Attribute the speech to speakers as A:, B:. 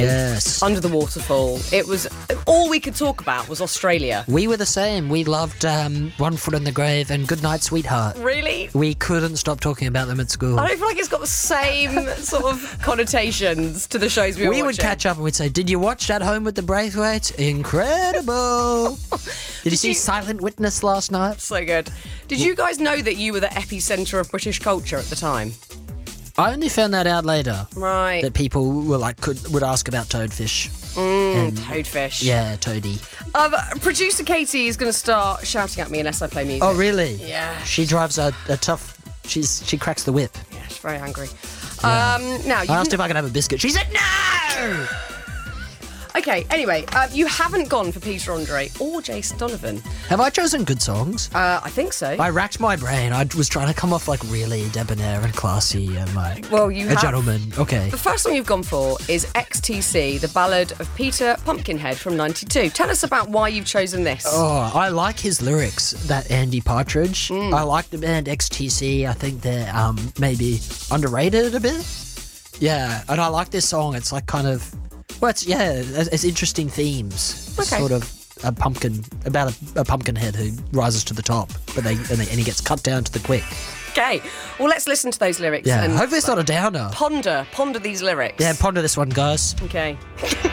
A: Yes.
B: under the waterfall. It was all we could talk about was Australia.
A: We were the same. We loved One Foot in the Grave and Goodnight Sweetheart.
B: Really?
A: We couldn't stop talking about them at school.
B: I don't feel like it's got the same sort of connotations to the shows we were watching.
A: would catch up and we'd say, "Did you watch At Home with the Braithwaites? Incredible!" Did you see Silent Witness last night?
B: So good. Did you guys know that you were the epicenter of British culture at the time?
A: I only found that out later.
B: Right.
A: That people were would ask about toadfish.
B: Toadfish.
A: Yeah, toady.
B: Producer Katie is going to start shouting at me unless I play music.
A: Oh, really?
B: Yeah.
A: She drives a tough. She cracks the whip.
B: Yeah, she's very angry.
A: Yeah.
B: Now,
A: I asked if I could have a biscuit. She said no.
B: Okay, anyway, you haven't gone for Peter Andre or Jason Donovan.
A: Have I chosen good songs?
B: I think so.
A: I racked my brain. I was trying to come off like really debonair and classy and like
B: a
A: gentleman. Okay.
B: The first song you've gone for is XTC, the ballad of Peter Pumpkinhead from '92. Tell us about why you've chosen this.
A: Oh, I like his lyrics, that Andy Partridge. I like the band XTC. I think they're maybe underrated a bit. Yeah, and I like this song. It's like kind of, it's interesting themes.
B: Okay.
A: Sort of a pumpkin, about a pumpkin head who rises to the top, and he gets cut down to the quick.
B: Okay, well, let's listen to those lyrics
A: Yeah,
B: and
A: hopefully it's not a downer.
B: ponder these lyrics.
A: Yeah, ponder this one, guys.
B: Okay.